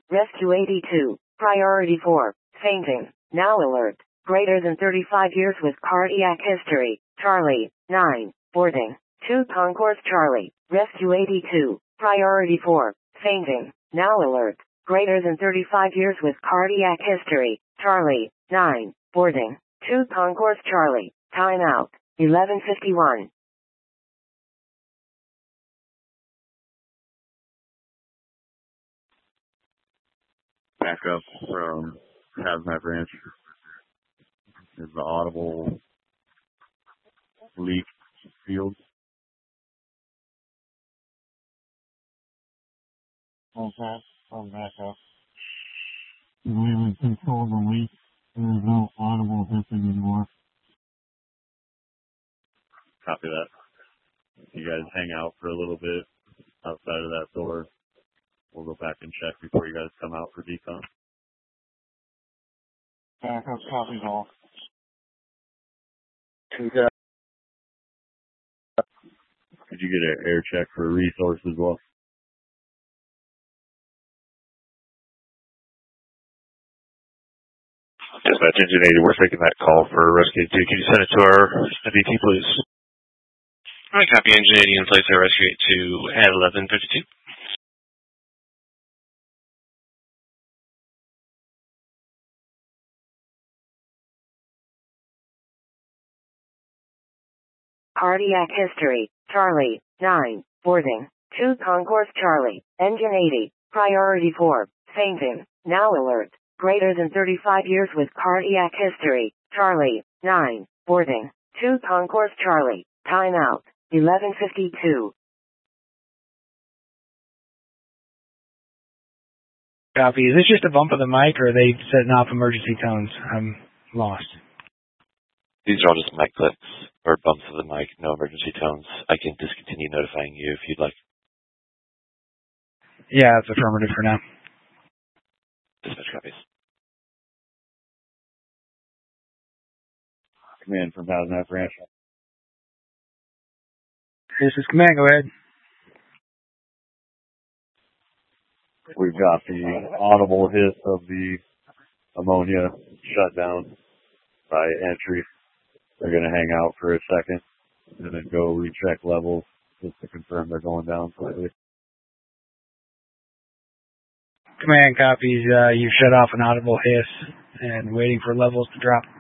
Rescue 82. Priority 4. Fainting. Now alert. Greater than 35 years with cardiac history. Charlie. 9. Boarding. 2 Concourse Charlie. Rescue 82. Priority 4. Fainting. Now alert. Greater than 35 years with cardiac history. Charlie. 9. Boarding. 2 Concourse Charlie. Time out. 11:51. Back up from Hazmat Ranch. Is the audible leak field. Okay, I'm back up. We would control the leak. There's no audible hissing anymore. Copy that. You guys hang out for a little bit outside of that door. We'll go back and check before you guys come out for decon. Backup copies all. Did you get an air check for resource as well? Dispatch Engine 80, we're taking that call for Rescue 2. Can you send it to our MVP, please? All right, copy Engine 80 in place at Rescue 2 at 11:52. Cardiac history. Charlie. 9. Boarding. 2 Concourse Charlie. Engine 80. Priority 4. Fainting. Now alert. Greater than 35 years with cardiac history. Charlie. 9. Boarding. 2 Concourse Charlie. Time out. 11:52. Copy. Is this just a bump of the mic, or are they setting off emergency tones? I'm lost. These are all just mic clicks or bumps of the mic, no emergency tones. I can discontinue notifying you if you'd like. Yeah, it's affirmative for now. Dispatch copies. Command from Hazmat Ranch. This is command, go ahead. We've got the audible hiss of the ammonia shut down by entry. They're going to hang out for a second and then go recheck levels just to confirm they're going down slightly. Command copies, you've shut off an audible hiss and waiting for levels to drop.